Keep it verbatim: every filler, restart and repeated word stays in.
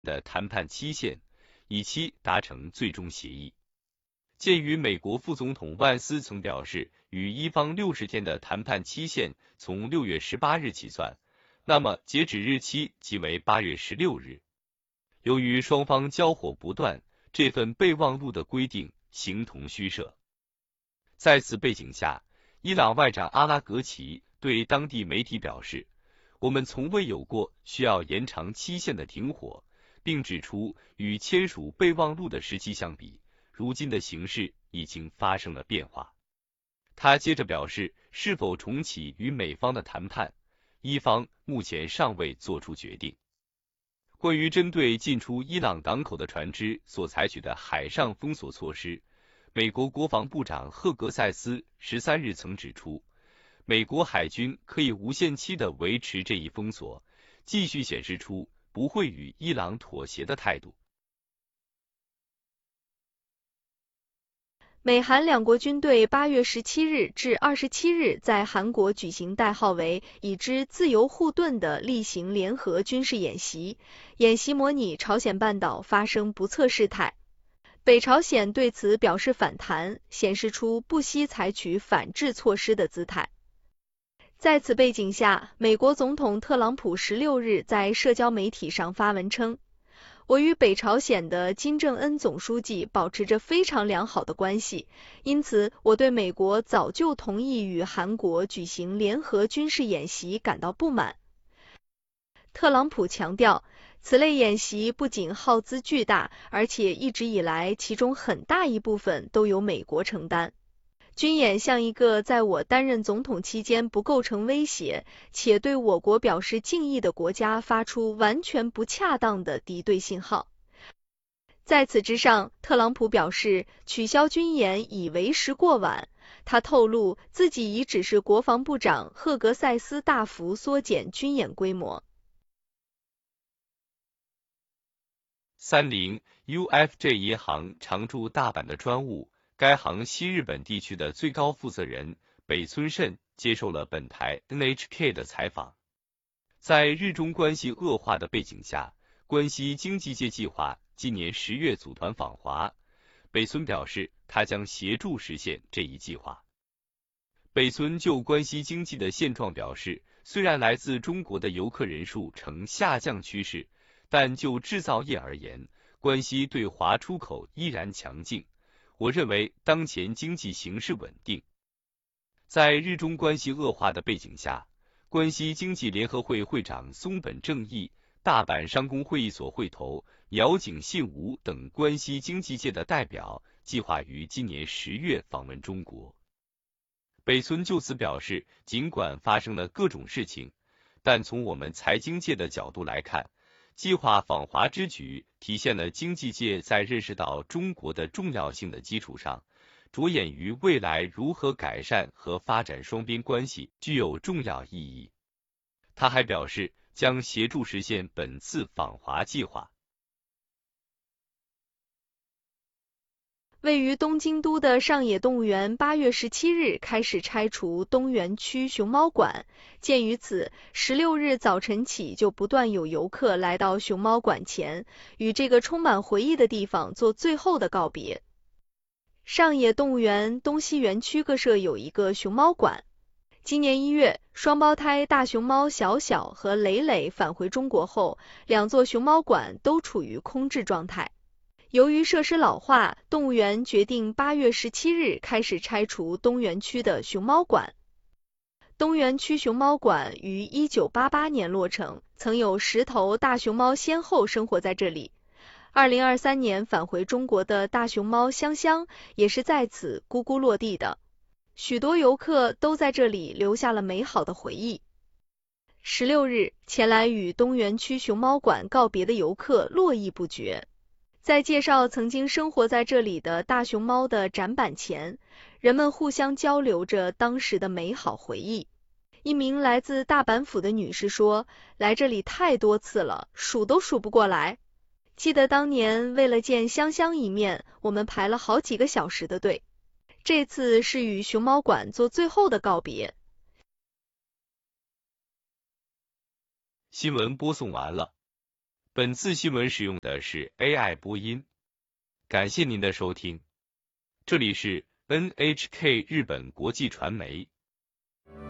的谈判期限，以期达成最终协议。鉴于美国副总统万斯曾表示，与伊方六十天的谈判期限从六月十八日起算，那么截止日期即为八月十六日。由于双方交火不断，这份备忘录的规定形同虚设。在此背景下，伊朗外长阿拉格齐对当地媒体表示，我们从未有过需要延长期限的停火，并指出与签署备忘录的时期相比，如今的形势已经发生了变化。他接着表示，是否重启与美方的谈判，伊方目前尚未做出决定。关于针对进出伊朗港口的船只所采取的海上封锁措施，美国国防部长赫格塞斯十三日曾指出，美国海军可以无限期地维持这一封锁，继续显示出不会与伊朗妥协的态度。 美韩两国军队八月十七日至二十七日在韩国举行代号为“已知自由护盾”的例行联合军事演习，演习模拟朝鲜半岛发生不测事态。北朝鲜对此表示反弹，显示出不惜采取反制措施的姿态。在此背景下，美国总统特朗普十六日在社交媒体上发文称，我与北朝鲜的金正恩总书记保持着非常良好的关系，因此我对美国早就同意与韩国举行联合军事演习感到不满。特朗普强调，此类演习不仅耗资巨大，而且一直以来其中很大一部分都由美国承担。军演向一个在我担任总统期间不构成威胁，且对我国表示敬意的国家发出完全不恰当的敌对信号。在此之上，特朗普表示取消军演已为时过晚。他透露自己已指示国防部长赫格塞斯大幅缩减军演规模。 三菱 U F J 银行常驻大阪的专务，该行西日本地区的最高负责人北村慎接受了本台 N H K 的采访。在日中关系恶化的背景下，关西经济界计划今年十月组团访华，北村表示他将协助实现这一计划。北村就关西经济的现状表示，虽然来自中国的游客人数呈下降趋势，但就制造业而言，关西对华出口依然强劲。我认为当前经济形势稳定。在日中关系恶化的背景下，关西经济联合会会长松本正义、大阪商工会议所会头鸟井信吾等关西经济界的代表计划于今年十月访问中国。北村就此表示，尽管发生了各种事情，但从我们财经界的角度来看，计划访华之举体现了经济界在认识到中国的重要性的基础上，着眼于未来如何改善和发展双边关系，具有重要意义。他还表示，将协助实现本次访华计划。 位于东京都的上野动物园八月十七日开始拆除东园区熊猫馆，鉴于此，十六日早晨起就不断有游客来到熊猫馆前，与这个充满回忆的地方做最后的告别。上野动物园东西园区各设有一个熊猫馆。今年一月，双胞胎大熊猫小小和蕾蕾返回中国后，两座熊猫馆都处于空置状态。由于设施老化，动物园决定八月十七日开始拆除东园区的熊猫馆。东园区熊猫馆于一九八八年落成，曾有十头大熊猫先后生活在这里。二零二三年返回中国的大熊猫香香也是在此咕咕落地的，许多游客都在这里留下了美好的回忆。十六日，前来与东园区熊猫馆告别的游客络绎不绝。在介绍曾经生活在这里的大熊猫的展板前，人们互相交流着当时的美好回忆。一名来自大阪府的女士说，来这里太多次了，数都数不过来。记得当年为了见香香一面，我们排了好几个小时的队。这次是与熊猫馆做最后的告别。 新闻播送完了。 本次新闻使用的是 A I 播音。感谢您的收听，这里是 N H K 日本国际传媒。